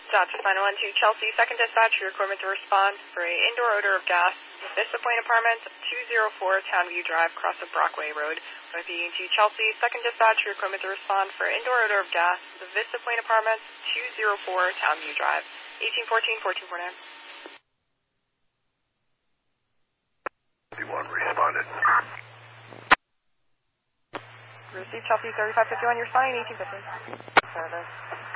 Dodge 912 Chelsea, second dispatch, your equipment to respond for a indoor odor of gas, Vista Point Apartments, 204 Townview Drive, cross of Brockway Road. With ENT Chelsea, second dispatch, your equipment to respond for indoor odor of gas, the Vista Point Apartments, 204 Townview Drive, 1814, 1449. 51 responded. Receive Chelsea 3551, you're flying 1850. Service.